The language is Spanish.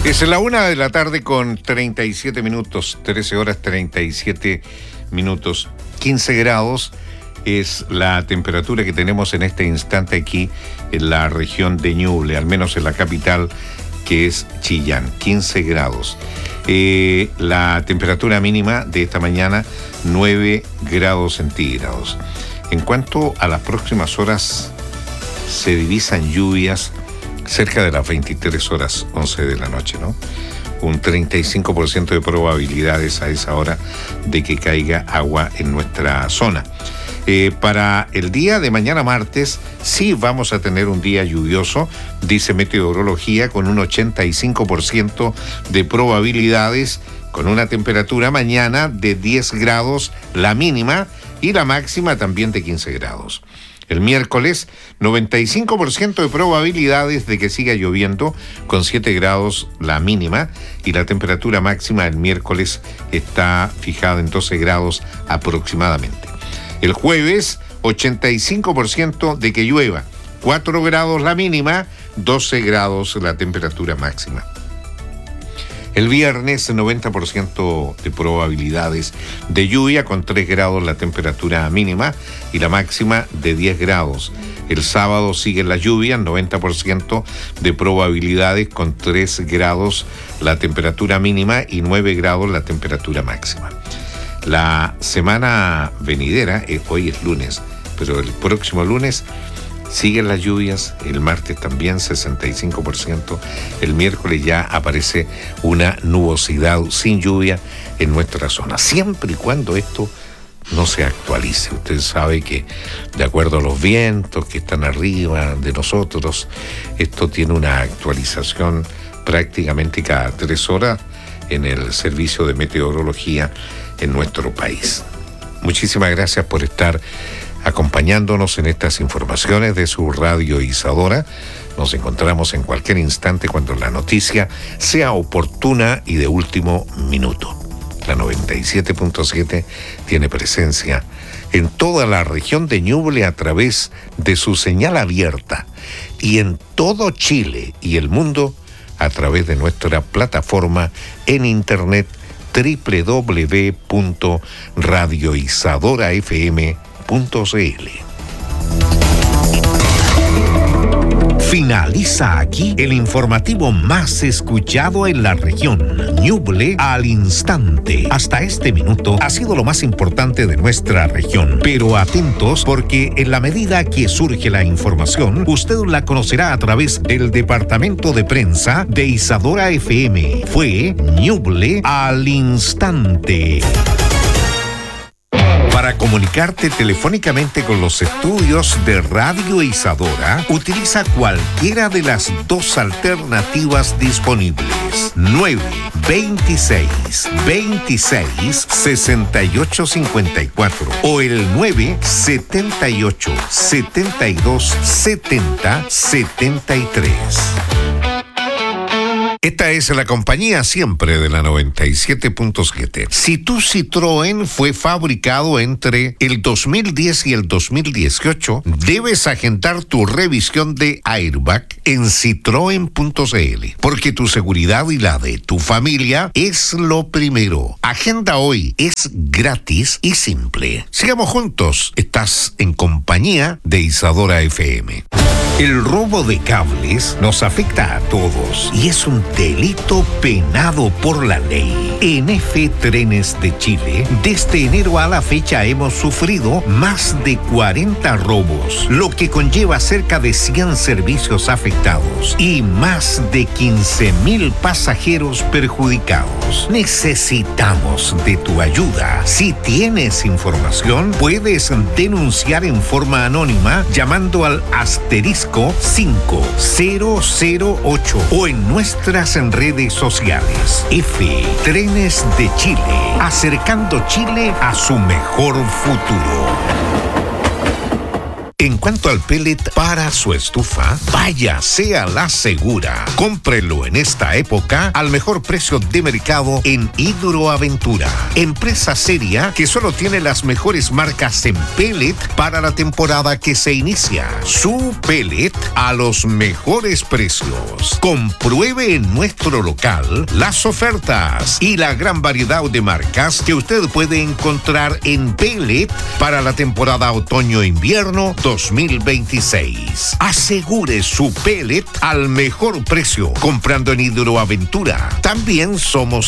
Es la 1:37 p.m, 13 horas 37 minutos, 15 grados es la temperatura que tenemos en este instante aquí en la región de Ñuble, al menos en la capital, que es Chillán, 15 grados. La temperatura mínima de esta mañana, 9 grados centígrados. En cuanto a las próximas horas, se divisan lluvias cerca de las 23 horas 11 de la noche, ¿no? Un 35% de probabilidades a esa hora de que caiga agua en nuestra zona. Para el día de mañana martes, sí vamos a tener un día lluvioso, dice Meteorología, con un 85% de probabilidades, con una temperatura mañana de 10 grados la mínima y la máxima también de 15 grados. El miércoles, 95% de probabilidades de que siga lloviendo, con 7 grados la mínima, y la temperatura máxima el miércoles está fijada en 12 grados aproximadamente. El jueves, 85% de que llueva, 4 grados la mínima, 12 grados la temperatura máxima. El viernes, 90% de probabilidades de lluvia, con 3 grados la temperatura mínima y la máxima de 10 grados. El sábado sigue la lluvia, 90% de probabilidades, con 3 grados la temperatura mínima y 9 grados la temperatura máxima. La semana venidera, hoy es lunes, pero el próximo lunes siguen las lluvias, el martes también 65%, el miércoles ya aparece una nubosidad sin lluvia en nuestra zona, siempre y cuando esto no se actualice. Usted sabe que de acuerdo a los vientos que están arriba de nosotros, esto tiene una actualización prácticamente cada 3 horas en el servicio de meteorología en nuestro país. Muchísimas gracias por estar acompañándonos en estas informaciones de su radio Isadora. Nos encontramos en cualquier instante cuando la noticia sea oportuna y de último minuto. La 97.7 tiene presencia en toda la región de Ñuble a través de su señal abierta y en todo Chile y el mundo a través de nuestra plataforma en internet www.radioisadorafm.cl. Finaliza aquí el informativo más escuchado en la región. Ñuble al instante. Hasta este minuto ha sido lo más importante de nuestra región. Pero atentos, porque en la medida que surge la información, usted la conocerá a través del departamento de prensa de Isadora FM. Fue Ñuble al instante. Para comunicarte telefónicamente con los estudios de Radio Isadora, utiliza cualquiera de las dos alternativas disponibles. 926-26-6854 o el 978-72-70-73. Esta es la compañía siempre de la 97.7. Si tu Citroën fue fabricado entre el 2010 y el 2018, debes agendar tu revisión de airbag en citroen.cl, porque tu seguridad y la de tu familia es lo primero. Agenda hoy, es gratis y simple. Sigamos juntos, estás en compañía de Isadora FM. El robo de cables nos afecta a todos y es un delito penado por la ley. En EFE Trenes de Chile, desde enero a la fecha hemos sufrido más de 40 robos, lo que conlleva cerca de 100 servicios afectados y más de 15.000 pasajeros perjudicados. Necesitamos de tu ayuda. Si tienes información, puedes denunciar en forma anónima llamando al asterisco 5008 o en nuestras redes sociales. EFE Trenes de Chile, acercando Chile a su mejor futuro. En cuanto al pellet para su estufa, váyase a la segura. Cómprelo en esta época al mejor precio de mercado en Hidroaventura. Empresa seria que solo tiene las mejores marcas en pellet para la temporada que se inicia. Su pellet a los mejores precios. Compruebe en nuestro local las ofertas y la gran variedad de marcas que usted puede encontrar en pellet para la temporada otoño-invierno 2026. Asegure su pellet al mejor precio comprando en Hidroaventura. También somos